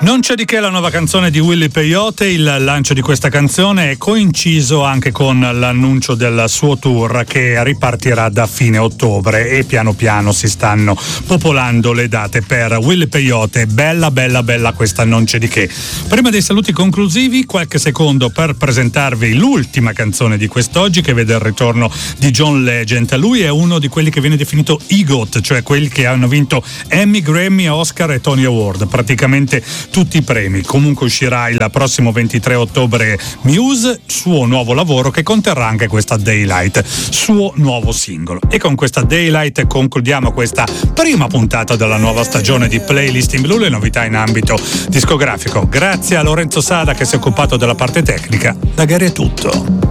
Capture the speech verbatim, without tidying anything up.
Non c'è di che, la nuova canzone di Willy Peyote. Il lancio di questa canzone è coinciso anche con l'annuncio del suo tour che ripartirà da fine ottobre e piano piano si stanno popolando le date per Willy Peyote. Bella bella bella questa Non c'è di che. Prima dei saluti conclusivi, qualche secondo per presentarvi l'ultima canzone di quest'oggi, che vede il ritorno di John Legend. Lui è uno di quelli che viene definito E G O T, cioè quelli che hanno vinto Emmy, Grammy, Oscar e Tony Award, praticamente tutti i premi. Comunque uscirà il prossimo ventitré ottobre Muse, suo nuovo lavoro che conterrà anche questa Daylight, suo nuovo singolo. E con questa Daylight concludiamo questa prima puntata della nuova stagione di Playlist in Blu, le novità in ambito discografico. Grazie a Lorenzo Sada che si è occupato della parte tecnica. Da Gary è tutto.